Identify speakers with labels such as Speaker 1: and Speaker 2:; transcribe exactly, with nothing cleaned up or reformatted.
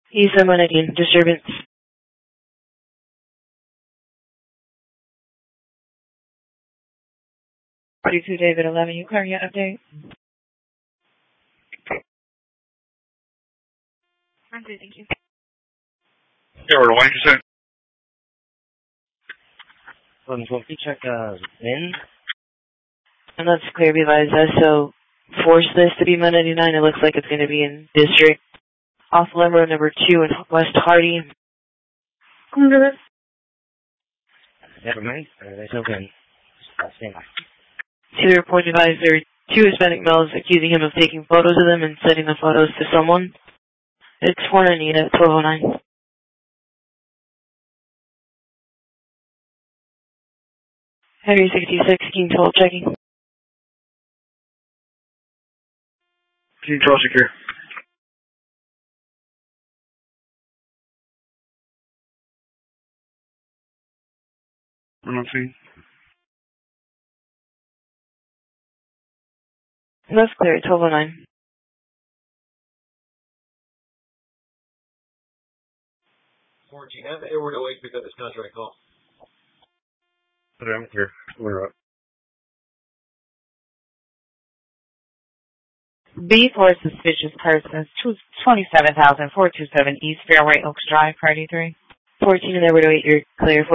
Speaker 1: He's a Manadian disturbance. forty-two David eleven, you clearing your update? I'm good, thank you.
Speaker 2: Yeah, we're one percent.
Speaker 3: Um, so if you check, uh, in?
Speaker 1: And that's clear, be advised. So, force this to be Med ninety-nine. It looks like it's going to be in District off Lemmer number two in West Hardy. Come over this.
Speaker 3: Never mind. Uh, that's okay.
Speaker 1: To the report advised, there are two Hispanic males accusing him of taking photos of them and sending the photos to someone. It's four Anita, twelve oh nine. Henry sixty-six, King twelve checking.
Speaker 2: King twelve secure. I'm not seeing.
Speaker 1: That's clear, twelve oh nine.
Speaker 4: fourteen, have Edward O eight pick up this contract call.
Speaker 2: Okay, I'm here. We're up.
Speaker 5: B for suspicious persons, twenty-seven thousand four two seven East Fairway Oaks Drive, Party three.
Speaker 1: fourteen and Edward oh eight, you're clear.